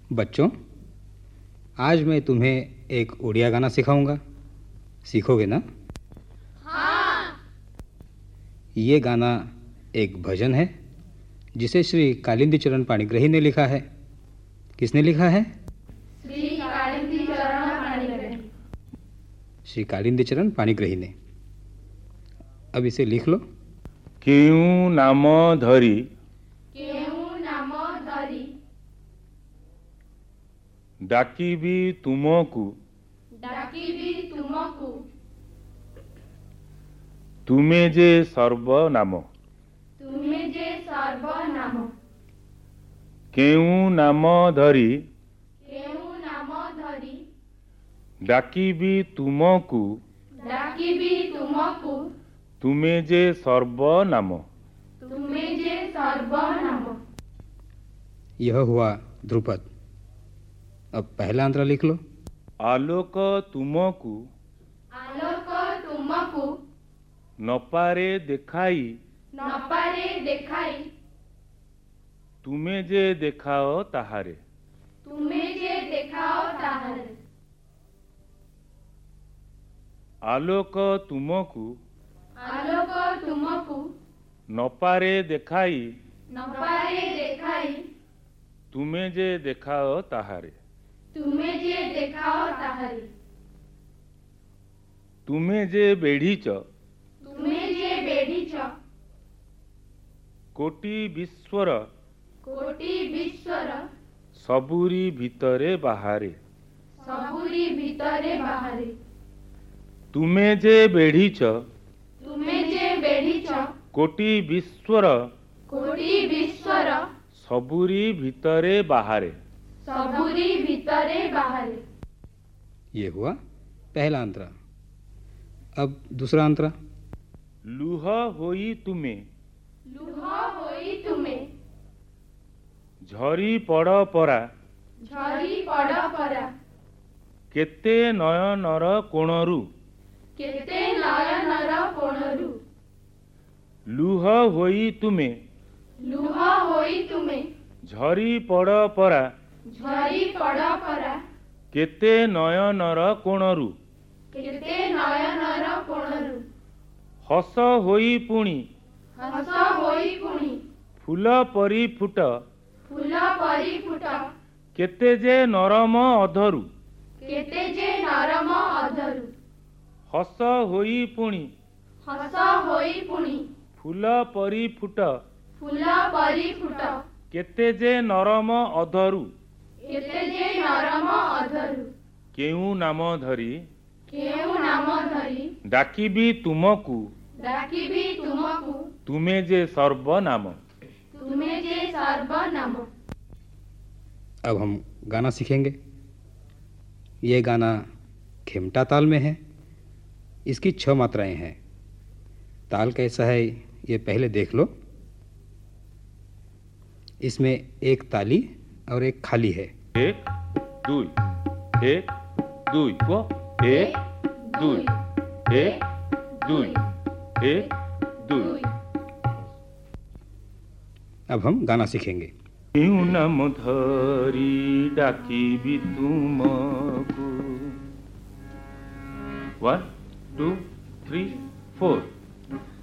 बच्चों, आज मैं तुम्हें एक उड़िया गाना सिखाऊंगा। सीखोगे ना? हाँ। ये गाना एक भजन है जिसे श्री कालिंदी चरण पाणिग्रही ने लिखा है। किसने लिखा है? श्री कालिंदी चरण पाणिग्रही। श्री कालिंदी चरण पाणिग्रही ने। अब इसे लिख लो। केउ नाम धरी डाकिबी तुमको तुमे जे सर्वनाम केउ नाम धरी डाकिबी तुमको तुमे जे सर्वनाम। यह हुआ ध्रुपद। अब पहला अंतरा लिख लो। आलोक तुमको नपारे देखाई तुमे जे देखाओ ताहारे। आलोक तुमको नपारे देखाई तुमे जे देखाओ ताहारे। तुमे जे बेढ़ीच कोटि विश्वर सबुरी भितरे बाहारे। तुमे जे बेढ़ीच कोटि विश्वर सबुरी भितरे बाहारे। ये हुआ पहला अंतरा। अब दूसरा अंतरा। लुह होई तुमे झरी पड़ परा केते नयनर कोणरू। लुह होई तुमे झरी पड़ परा केते नयनर कोणरू। हस होई पुणी फूल परी फुट केते जे नरम अधरू। हस होई पुणी फूल परी फुट केते जे नरम अधरू। केउ नाम धरी डाकिबी तुमको तुमे जे सर्वनाम। अब हम गाना सीखेंगे। ये गाना खेमटा ताल में है। इसकी 6 मात्राएं हैं। ताल कैसा है ये पहले देख लो। इसमें एक ताली और एक खाली है। 1 2 1 2 को 1 2 1 2 1 2। अब हम गाना सीखेंगे। केउ नाम धरी डाकिबी तुमको 1 2 3 4।